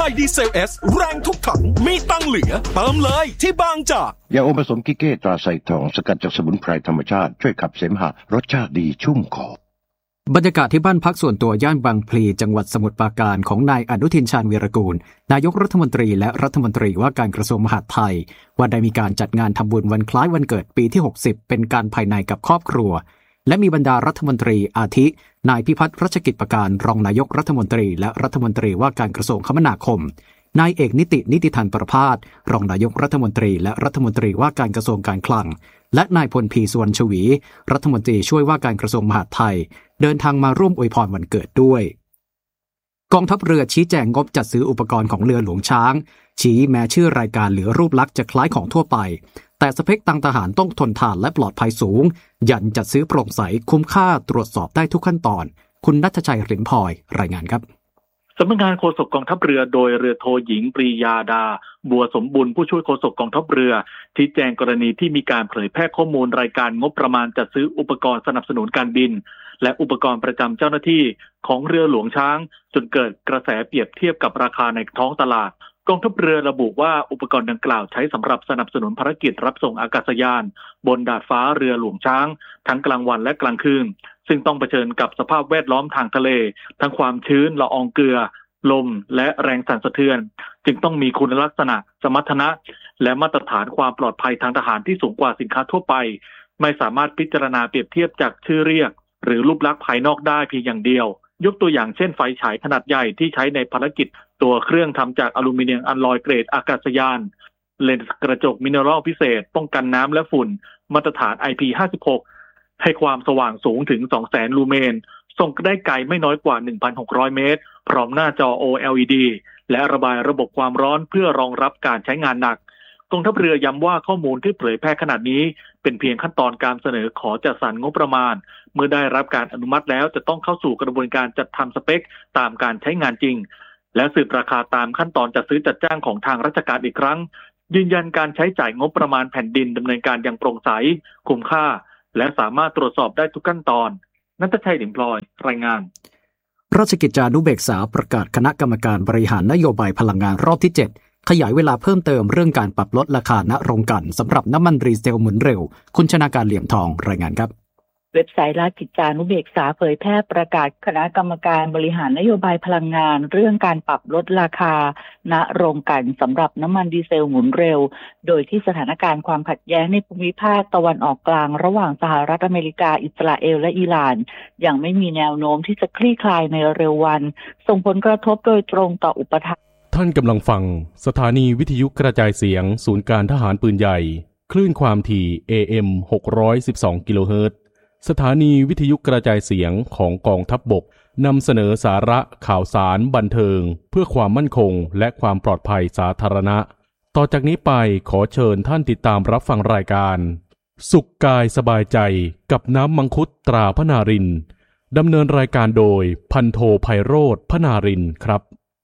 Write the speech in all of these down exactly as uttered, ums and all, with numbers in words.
ได้ดีเซล S แรงทุกถังมีตังเหลือเติมเลยที่บางจากยาอมผสมกิเก้ตราไซทองสกัดจากสมุนไพรธรรมชาติช่วยขับเสมหะรสชาติดีชุ่มคอบรรยากาศที่บ้านพักส่วนตัวย่านบางพลีจังหวัดสมุทรปราการของนายอนุทินชาญวีรกูลนายกรัฐมนตรีและรัฐมนตรีว่าการกระทรวงมหาดไทยว่าได้มีการจัดงานทำบุญวันคล้ายวันเกิดปีที่หกสิบเป็นการภายในกับครอบครัวและมีบรรดารัฐมนตรีอาทินายพิพัฒน์รัชกิจประการรองนายกรัฐมนตรีและรัฐมนตรีว่าการกระทรวงคมนาคมนายเอกนิตินิติธรประภาสรองนายกรัฐมนตรีและรัฐมนตรีว่าการกระทรวงการคลังและนายพลพีสุวรรณชวีรัฐมนตรีช่วยว่าการกระทรวงมหาดไทยเดินทางมาร่วมอวยพรวันเกิดด้วยกองทัพเรือชี้แจงงบจัดซื้ออุปกรณ์ของเรือหลวงช้างชี้แม้ชื่อรายการหรือรูปลักษณ์จะคล้ายของทั่วไปแต่สเปคทางทหารต้องทนทานและปลอดภัยสูงยันจัดซื้อโปร่งใสคุ้มค่าตรวจสอบได้ทุกขั้นตอนคุณณัฐชัยหริมพลอยรายงานครับสำนักงานโฆษกกองทัพเรือโดยเรือโทหญิงปรียาดาบัวสมบุญผู้ช่วยโฆษกกองทัพเรือชี้แจงกรณีที่มีการเผยแพร่ข้อมูลรายการงบประมาณจัดซื้ออุปกรณ์สนับสนุนการบินและอุปกรณ์ประจำเจ้าหน้าที่ของเรือหลวงช้างจนเกิดกระแสเปรียบเทียบกับราคาในท้องตลาดกองทัพเรือระบุว่าอุปกรณ์ดังกล่าวใช้สำหรับสนับสนุนภารกิจรับส่งอากาศยานบนดาดฟ้าเรือหลวงช้างทั้งกลางวันและกลางคืนซึ่งต้องเผชิญกับสภาพแวดล้อมทางทะเลทั้งความชื้นละอองเกลือลมและแรงสั่นสะเทือนจึงต้องมีคุณลักษณะสมรรถนะและมาตรฐานความปลอดภัยทางทหารที่สูงกว่าสินค้าทั่วไปไม่สามารถพิจารณาเปรียบเทียบจากชื่อเรียกหรือรูปลักษณ์ภายนอกได้เพียงอย่างเดียวยกตัวอย่างเช่นไฟฉายขนาดใหญ่ที่ใช้ในภารกิจตัวเครื่องทำจากอลูมิเนียมอัลลอยเกรดอากาศยานเลนส์กระจกมิเนอรัลพิเศษป้องกันน้ำและฝุ่นมาตรฐาน ไอ พี ห้าสิบหก ให้ความสว่างสูงถึง สองแสน ลูเมนส่งได้ไกลไม่น้อยกว่า หนึ่งพันหกร้อย เมตรพร้อมหน้าจอ โอ แอล อี ดี และระบายระบบความร้อนเพื่อรองรับการใช้งานหนักกองทัพเรือย้ำว่าข้อมูลที่เผยแพร่ขนาดนี้เป็นเพียงขั้นตอนการเสนอขอจัดสรรงบประมาณเมื่อได้รับการอนุมัติแล้วจะต้องเข้าสู่กระบวนการจัดทำสเปคตามการใช้งานจริงและสืบราคาตามขั้นตอนจัดซื้อจัดจ้างของทางราชการอีกครั้งยืนยันการใช้จ่ายงบประมาณแผ่นดินดำเนินการอย่างโปร่งใสคุ้มค่าและสามารถตรวจสอบได้ทุกขั้นตอนณัฐชัย หริมพลอยรายงานราชกิจจานุเบกษาประกาศคณะกรรมการบริหารนโยบายพลังงานรอบที่เจ็ดขยายเวลาเพิ่มเติมเรื่องการปรับลดราคาณโรงกลั่นสำหรับน้ำมันดีเซลหมุนเร็วคุณชนาการเหลี่ยมทองรายงานครับเว็บไซต์ราชกิจจานุเบกษาเผยแพร่ประกาศคณะกรรมการบริหารนโยบายพลังงานเรื่องการปรับลดราคาณโรงกลั่นสำหรับน้ำมันดีเซลหมุนเร็วโดยที่สถานการณ์ความขัดแย้งในภูมิภาคตะวันออกกลางระหว่างสหรัฐอเมริกาอิสราเอลและอิหร่านยังไม่มีแนวโน้มที่จะคลี่คลายในเร็ววันส่งผลกระทบโดยตรงต่ออุปทานท่านกำลังฟังสถานีวิทยุกระจายเสียงศูนย์การทหารปืนใหญ่คลื่นความถี่ เอ เอ็ม หกร้อยสิบสอง กิโลเฮิรตซ์สถานีวิทยุกระจายเสียงของกองทัพบกนำเสนอสาระข่าวสารบันเทิงเพื่อความมั่นคงและความปลอดภัยสาธารณะต่อจากนี้ไปขอเชิญท่านติดตามรับฟังรายการสุขกายสบายใจกับน้ำมังคุดตราพนารินดำเนินรายการโดยพันโทไพโรจน์พนารินครับ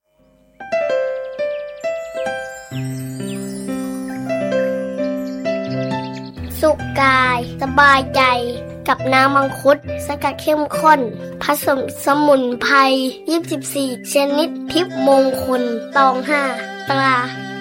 สุขกายสบายใจกับน้ำมังคุดสกัดเข้มข้นผสมสมุนไพรยี่สิบสี่ชนิดทิพย์มงคลตองห้าตรา